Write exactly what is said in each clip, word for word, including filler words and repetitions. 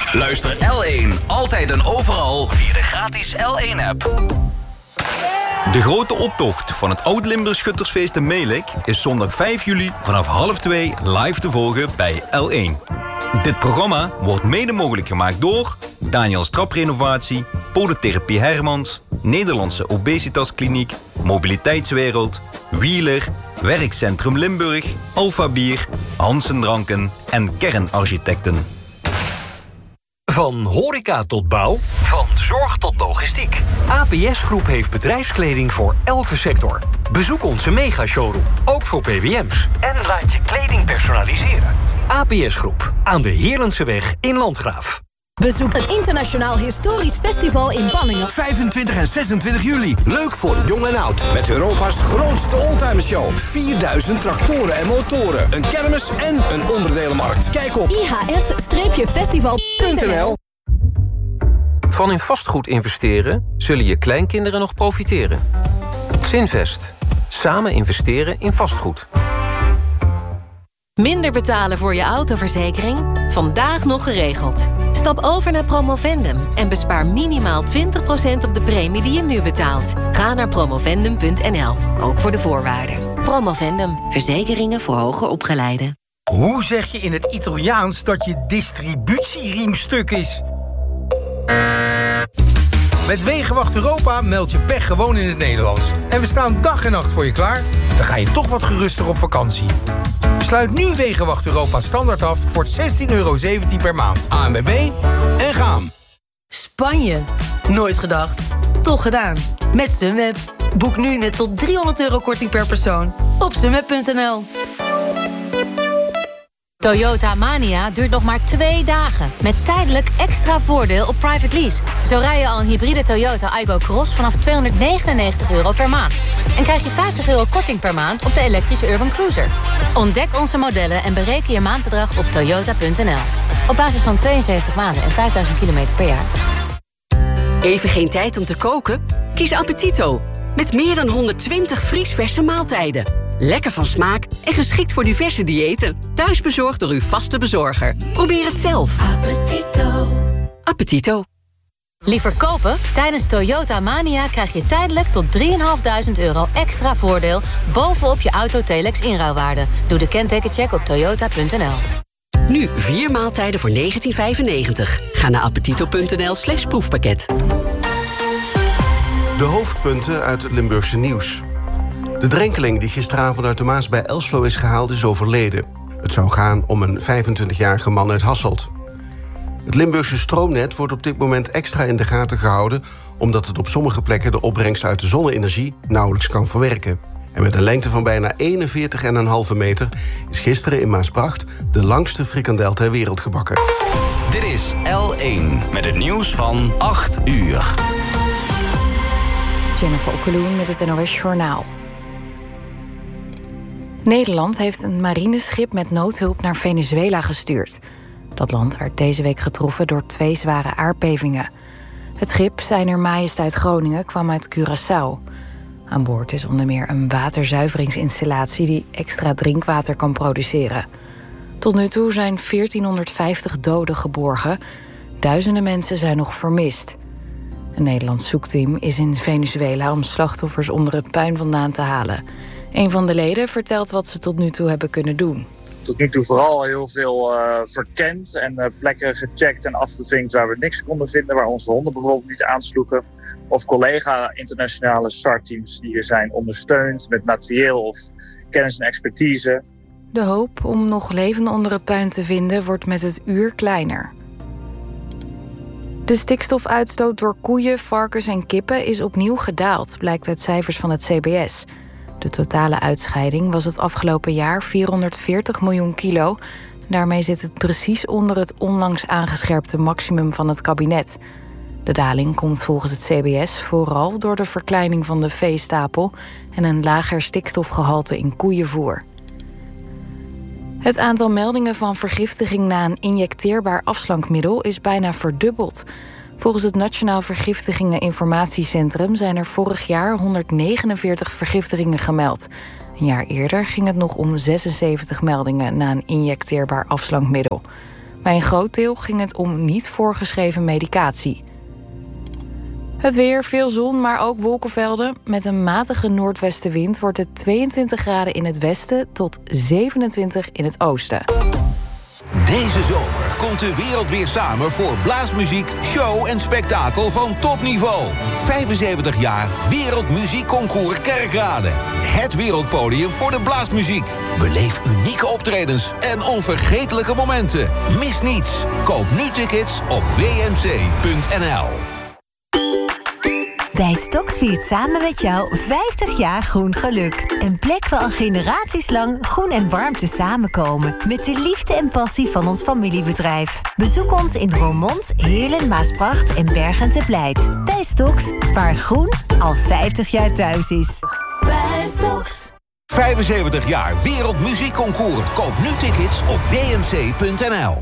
Luister L één altijd en overal via de gratis L één-app. De grote optocht van het Oud-Limburg Schuttersfeest in Melick is zondag vijf juli vanaf half twee live te volgen bij L één. Dit programma wordt mede mogelijk gemaakt door Daniels Traprenovatie, Podotherapie Hermans, Nederlandse Obesitaskliniek, Mobiliteitswereld, Wheeler, Werkcentrum Limburg, Alpha Bier, Hansen Dranken en Kernarchitecten. Van horeca tot bouw, van zorg tot logistiek. A P S Groep heeft bedrijfskleding voor elke sector. Bezoek onze mega-showroom, ook voor P B M's. En laat je kleding personaliseren. A P S Groep, aan de Heerlenseweg in Landgraaf. Bezoek het Internationaal Historisch Festival in Banningen. vijfentwintig en zesentwintig juli. Leuk voor jong en oud. Met Europa's grootste oldtimershow. vierduizend tractoren en motoren. Een kermis en een onderdelenmarkt. Kijk op I H F festival punt n l. Van in vastgoed investeren zullen je kleinkinderen nog profiteren. Zinvest. Samen investeren in vastgoed. Minder betalen voor je autoverzekering? Vandaag nog geregeld. Stap over naar Promovendum en bespaar minimaal twintig procent op de premie die je nu betaalt. Ga naar promovendum punt n l, ook voor de voorwaarden. Promovendum, verzekeringen voor hoger opgeleiden. Hoe zeg je in het Italiaans dat je distributieriem stuk is? Met Wegenwacht Europa meld je pech gewoon in het Nederlands. En we staan dag en nacht voor je klaar. Dan ga je toch wat geruster op vakantie. Sluit nu Wegenwacht Europa standaard af voor zestien euro zeventien per maand. A N W B en gaan. Spanje. Nooit gedacht. Toch gedaan. Met Sunweb. Boek nu net tot driehonderd euro korting per persoon op sunweb punt n l. Toyota Mania duurt nog maar twee dagen. Met tijdelijk extra voordeel op private lease. Zo rij je al een hybride Toyota Aygo Cross vanaf tweehonderdnegenennegentig euro per maand. En krijg je vijftig euro korting per maand op de elektrische Urban Cruiser. Ontdek onze modellen en bereken je maandbedrag op toyota punt n l. Op basis van tweeënzeventig maanden en vijfduizend kilometer per jaar. Even geen tijd om te koken? Kies Appetito. Met meer dan honderdtwintig vriesverse maaltijden. Lekker van smaak en geschikt voor diverse diëten. Thuisbezorgd door uw vaste bezorger. Probeer het zelf. Appetito. Appetito. Liever kopen? Tijdens Toyota Mania krijg je tijdelijk tot drieduizend vijfhonderd euro extra voordeel bovenop je Auto-Telex inruilwaarde. Doe de kentekencheck op toyota punt n l. Nu vier maaltijden voor negentien vijfennegentig. Ga naar appetito punt n l slash proefpakket. De hoofdpunten uit het Limburgse nieuws. De drenkeling die gisteravond uit de Maas bij Elslo is gehaald is overleden. Het zou gaan om een vijfentwintigjarige man uit Hasselt. Het Limburgse stroomnet wordt op dit moment extra in de gaten gehouden, omdat het op sommige plekken de opbrengst uit de zonne-energie nauwelijks kan verwerken. En met een lengte van bijna eenenveertig komma vijf meter is gisteren in Maasbracht de langste frikandel ter wereld gebakken. Dit is L één met het nieuws van acht uur. Jennifer Okkeloen met het N O S Journaal. Nederland heeft een marineschip met noodhulp naar Venezuela gestuurd. Dat land werd deze week getroffen door twee zware aardbevingen. Het schip Zijner Majesteit Groningen kwam uit Curaçao. Aan boord is onder meer een waterzuiveringsinstallatie die extra drinkwater kan produceren. Tot nu toe zijn veertienhonderdvijftig doden geborgen. Duizenden mensen zijn nog vermist. Een Nederlands zoekteam is in Venezuela om slachtoffers onder het puin vandaan te halen. Een van de leden vertelt wat ze tot nu toe hebben kunnen doen. Tot nu toe vooral heel veel uh, verkend en uh, plekken gecheckt en afgevinkt waar we niks konden vinden, waar onze honden bijvoorbeeld niet aansloegen. Of collega internationale S A R-teams die er zijn ondersteund met materieel of kennis en expertise. De hoop om nog levenden onder het puin te vinden wordt met het uur kleiner. De stikstofuitstoot door koeien, varkens en kippen is opnieuw gedaald, blijkt uit cijfers van het C B S. De totale uitscheiding was het afgelopen jaar vierhonderdveertig miljoen kilo. Daarmee zit het precies onder het onlangs aangescherpte maximum van het kabinet. De daling komt volgens het C B S vooral door de verkleining van de veestapel en een lager stikstofgehalte in koeienvoer. Het aantal meldingen van vergiftiging na een injecteerbaar afslankmiddel is bijna verdubbeld. Volgens het Nationaal Vergiftigingen-Informatiecentrum zijn er vorig jaar honderdnegenenveertig vergiftigingen gemeld. Een jaar eerder ging het nog om zesenzeventig meldingen na een injecteerbaar afslankmiddel. Bij een groot deel ging het om niet voorgeschreven medicatie. Het weer, veel zon, maar ook wolkenvelden. Met een matige noordwestenwind wordt het tweeëntwintig graden in het westen tot zevenentwintig in het oosten. Deze zomer komt de wereld weer samen voor blaasmuziek, show en spektakel van topniveau. vijfenzeventig jaar Wereldmuziekconcours Kerkrade. Het wereldpodium voor de blaasmuziek. Beleef unieke optredens en onvergetelijke momenten. Mis niets. Koop nu tickets op w m c punt n l. Bij Stoks viert samen met jou vijftig jaar groen geluk. Een plek waar al generaties lang groen en warmte samenkomen. Met de liefde en passie van ons familiebedrijf. Bezoek ons in Roermond, Heerlen, Maasbracht en Bergen te Blijt. Bij Stoks, waar groen al vijftig jaar thuis is. Bij Stoks. vijfenzeventig jaar Wereldmuziekconcours. Koop nu tickets op w m c punt n l.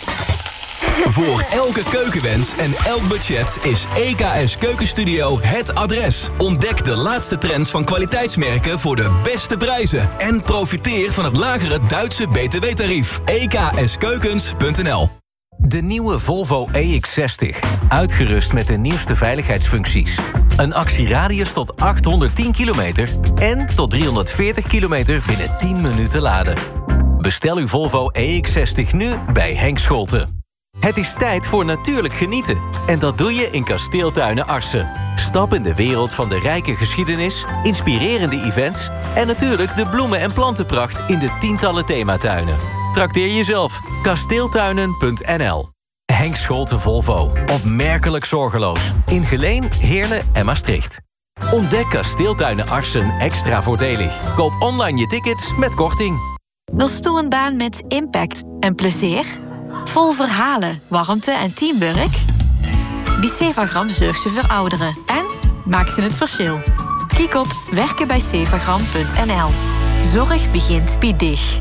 Voor elke keukenwens en elk budget is E K S Keukenstudio het adres. Ontdek de laatste trends van kwaliteitsmerken voor de beste prijzen. En profiteer van het lagere Duitse B T W-tarief. e k s keukens punt n l. De nieuwe Volvo E X zestig. Uitgerust met de nieuwste veiligheidsfuncties. Een actieradius tot achthonderdtien kilometer en tot driehonderdveertig kilometer binnen tien minuten laden. Bestel uw Volvo E X zestig nu bij Henk Scholten. Het is tijd voor natuurlijk genieten. En dat doe je in Kasteeltuinen Arsen. Stap in de wereld van de rijke geschiedenis, inspirerende events en natuurlijk de bloemen- en plantenpracht in de tientallen thematuinen. Trakteer jezelf. kasteeltuinen punt n l. Henk Scholten Volvo. Opmerkelijk zorgeloos. In Geleen, Heerlen en Maastricht. Ontdek Kasteeltuinen Arsen extra voordelig. Koop online je tickets met korting. Wil je een baan met impact en plezier? Vol verhalen, warmte en teamwork? Bij Cevagram zorgt ze voor ouderen en maakt ze het verschil. Kijk op werken bij cevagram punt n l. Zorg begint bij dich.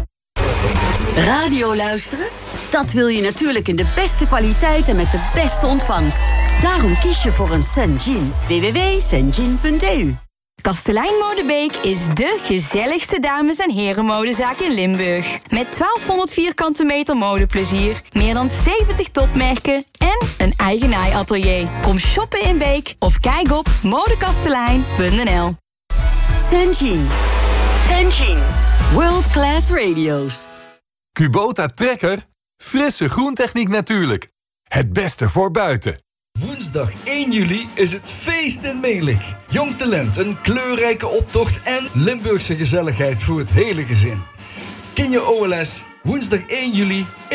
Radio luisteren? Dat wil je natuurlijk in de beste kwaliteit en met de beste ontvangst. Daarom kies je voor een Senjin. w w w punt senjin punt e u. Kastelein Modebeek is dé gezelligste dames- en herenmodezaak in Limburg. Met twaalfhonderd vierkante meter modeplezier, meer dan zeventig topmerken en een eigen naaiatelier. Kom shoppen in Beek of kijk op modekastelein punt n l. Senjin. Senjin. World Class Radio's. Kubota Trekker? Frisse groentechniek natuurlijk. Het beste voor buiten. Woensdag één juli is het feest in Melig. Jong talent, een kleurrijke optocht en Limburgse gezelligheid voor het hele gezin. Ken je O L S? Woensdag één juli